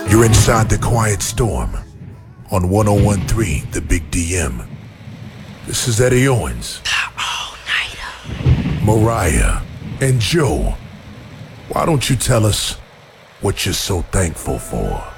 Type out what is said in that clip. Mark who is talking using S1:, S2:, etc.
S1: You're inside the Quiet Storm on 1013 The Big DM. This is Eddie Owens, Mariah, and Joe. Why don't you tell us what you're so thankful for?